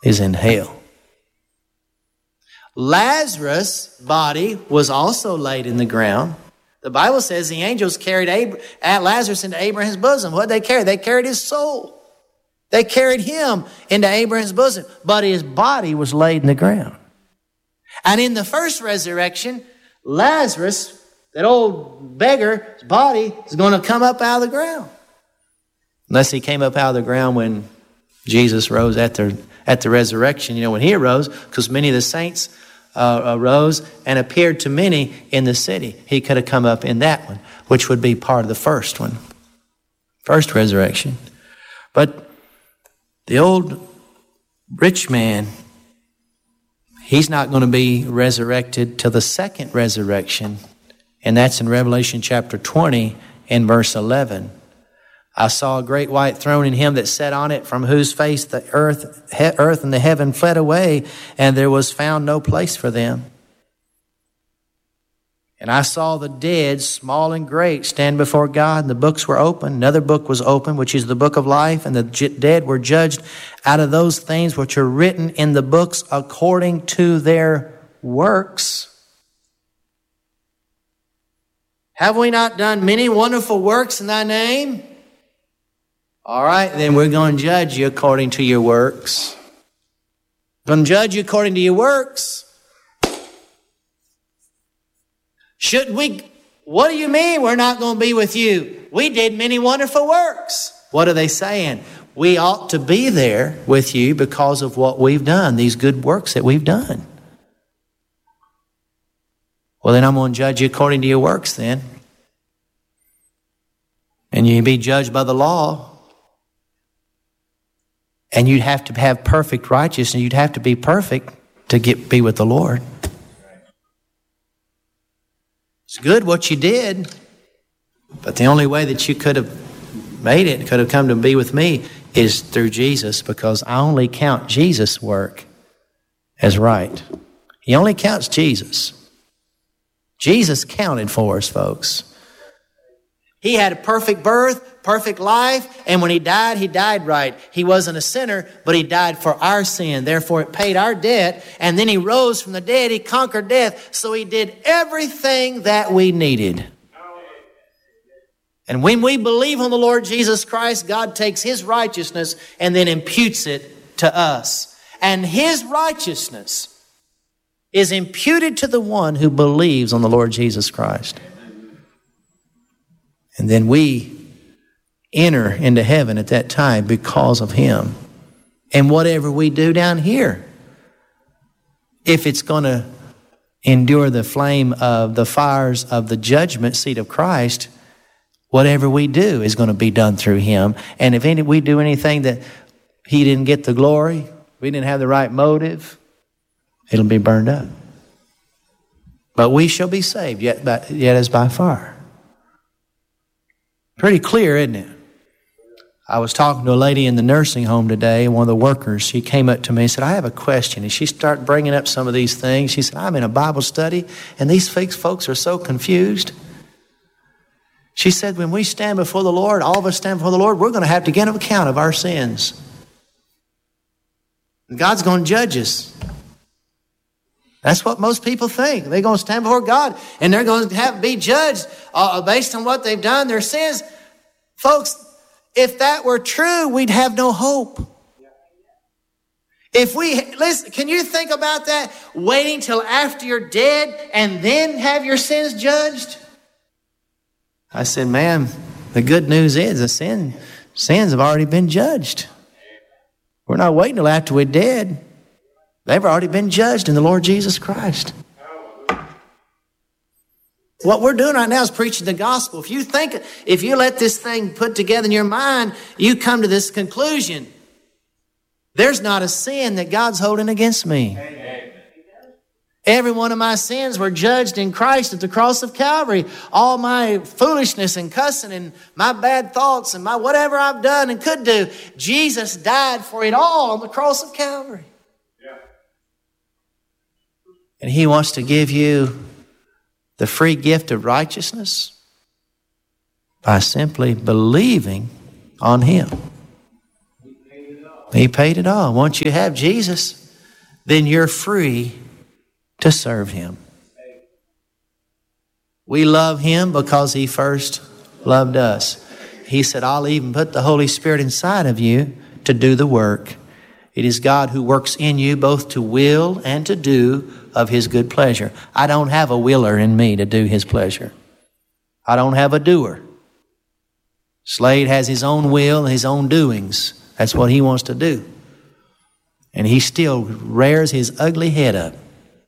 is in hell. Lazarus' body was also laid in the ground. The Bible says the angels carried Lazarus into Abraham's bosom. What did they carry? They carried his soul. They carried him into Abraham's bosom. But his body was laid in the ground. And in the first resurrection, Lazarus, that old beggar's body, is going to come up out of the ground. Unless he came up out of the ground when Jesus rose at the resurrection. You know, when he arose, because many of the saints arose and appeared to many in the city. He could have come up in that one, which would be part of the first one. First resurrection. But the old rich man, he's not going to be resurrected till the second resurrection. And that's in Revelation chapter 20 and verse 11. I saw a great white throne and him that sat on it, from whose face the earth and the heaven fled away, and there was found no place for them. And I saw the dead, small and great, stand before God, and the books were open. Another book was open, which is the book of life, and the dead were judged out of those things which are written in the books according to their works. Have we not done many wonderful works in thy name? All right, then we're going to judge you according to your works. Going to judge you according to your works. Should we? What do you mean we're not going to be with you? We did many wonderful works. What are they saying? We ought to be there with you because of what we've done, these good works that we've done. Well, then I'm going to judge you according to your works then. And you be judged by the law. And you'd have to have perfect righteousness. You'd have to be perfect to be with the Lord. It's good what you did, but the only way that you could have made it, could have come to be with me, is through Jesus, because I only count Jesus' work as right. He only counts Jesus. Jesus counted for us, folks. He had a perfect birth, perfect life, and when he died right. He wasn't a sinner, but he died for our sin. Therefore, it paid our debt, and then he rose from the dead. He conquered death, so he did everything that we needed. And when we believe on the Lord Jesus Christ, God takes his righteousness and then imputes it to us. And his righteousness is imputed to the one who believes on the Lord Jesus Christ. And then we enter into heaven at that time because of him. And whatever we do down here, if it's going to endure the flame of the fires of the judgment seat of Christ, whatever we do is going to be done through him. And if we do anything that he didn't get the glory, we didn't have the right motive, it'll be burned up. But we shall be saved, yet as by fire. Pretty clear, isn't it? I was talking to a lady in the nursing home today, one of the workers. She came up to me and said, I have a question. And she started bringing up some of these things. She said, I'm in a Bible study, and these folks are so confused. She said, when we stand before the Lord, all of us stand before the Lord, we're going to have to give an account of our sins. And God's going to judge us. That's what most people think. They're going to stand before God and they're going to be judged based on what they've done, their sins. Folks, if that were true, we'd have no hope. Listen, can you think about that? Waiting till after you're dead and then have your sins judged? I said, ma'am, the good news is the sins have already been judged. We're not waiting till after we're dead. They've already been judged in the Lord Jesus Christ. What we're doing right now is preaching the gospel. If you let this thing put together in your mind, you come to this conclusion. There's not a sin that God's holding against me. Amen. Every one of my sins were judged in Christ at the cross of Calvary. All my foolishness and cussing and my bad thoughts and my whatever I've done and could do, Jesus died for it all on the cross of Calvary. And he wants to give you the free gift of righteousness by simply believing on him. He paid it all. Once you have Jesus, then you're free to serve Him. We love Him because He first loved us. He said, I'll even put the Holy Spirit inside of you to do the work. It is God who works in you both to will and to do of His good pleasure. I don't have a willer in me to do His pleasure. I don't have a doer. Slade has his own will and his own doings. That's what he wants to do. And he still rears his ugly head up.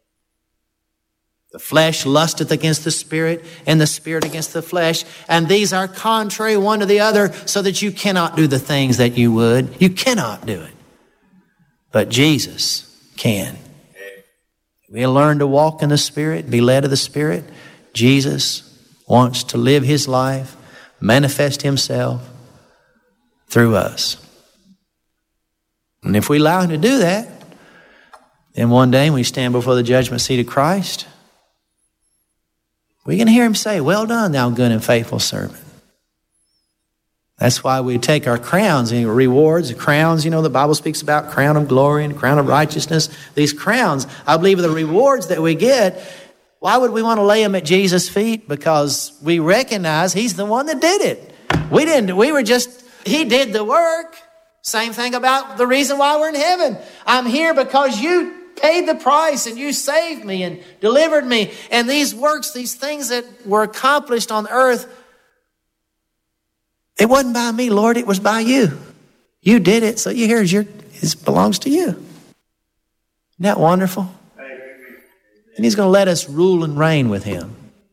The flesh lusteth against the Spirit, and the Spirit against the flesh. And these are contrary one to the other, so that you cannot do the things that you would. You cannot do it. But Jesus can. We'll learn to walk in the Spirit, be led of the Spirit. Jesus wants to live His life, manifest Himself through us. And if we allow Him to do that, then one day when we stand before the judgment seat of Christ, we can hear Him say, well done, thou good and faithful servant. That's why we take our crowns and rewards, the crowns, the Bible speaks about crown of glory and crown of righteousness. These crowns, I believe, are the rewards that we get. Why would we want to lay them at Jesus' feet? Because we recognize He's the one that did it. We didn't. He did the work. Same thing about the reason why we're in heaven. I'm here because you paid the price and you saved me and delivered me. And these works, these things that were accomplished on earth, it wasn't by me, Lord, it was by you. You did it, so it belongs to you. Isn't that wonderful? And He's going to let us rule and reign with Him.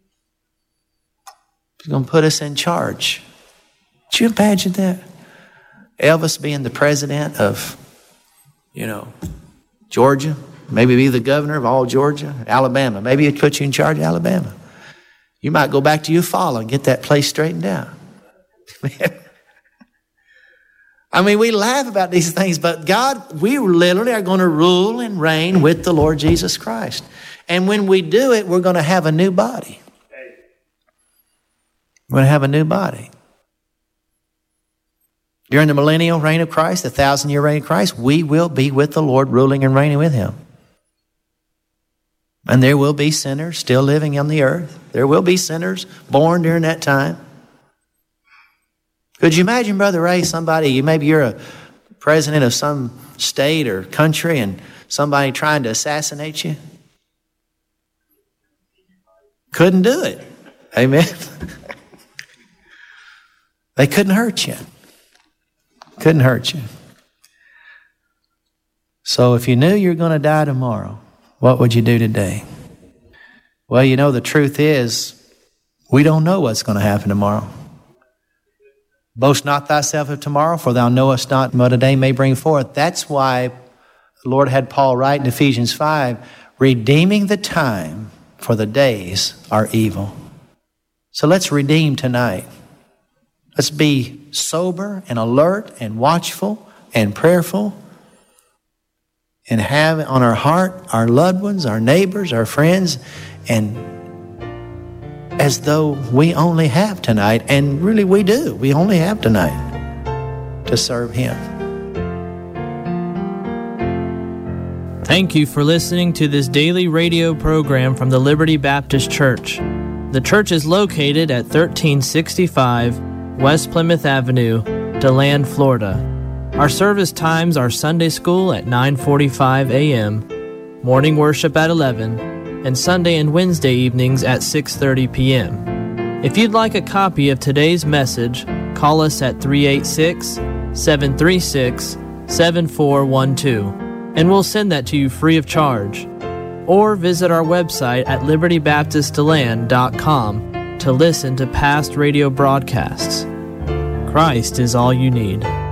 He's going to put us in charge. Could you imagine that? Elvis being the president of, Georgia. Maybe be the governor of all Georgia. Alabama. Maybe He'd put you in charge of Alabama. You might go back to Eufaula and get that place straightened out. I mean, we laugh about these things, but God, we literally are going to rule and reign with the Lord Jesus Christ. And when we do it, we're going to have a new body. We're going to have a new body. During the millennial reign of Christ, the 1,000-year reign of Christ, we will be with the Lord, ruling and reigning with Him. And there will be sinners still living on the earth. There will be sinners born during that time. Could you imagine, Brother Ray, maybe you're a president of some state or country and somebody trying to assassinate you? Couldn't do it. Amen. They couldn't hurt you. Couldn't hurt you. So if you knew you were going to die tomorrow, what would you do today? Well, the truth is, we don't know what's going to happen tomorrow. Boast not thyself of tomorrow, for thou knowest not what a day may bring forth. That's why the Lord had Paul write in Ephesians 5, redeeming the time, for the days are evil. So let's redeem tonight. Let's be sober and alert and watchful and prayerful and have on our heart our loved ones, our neighbors, our friends, and as though we only have tonight, and really we do. We only have tonight to serve Him. Thank you for listening to this daily radio program from the Liberty Baptist Church. The church is located at 1365 West Plymouth Avenue, DeLand, Florida. Our service times are Sunday school at 9:45 a.m., morning worship at 11, and Sunday and Wednesday evenings at 6:30 p.m. If you'd like a copy of today's message, call us at 386-736-7412, and we'll send that to you free of charge. Or visit our website at libertybaptistdeland.com to listen to past radio broadcasts. Christ is all you need.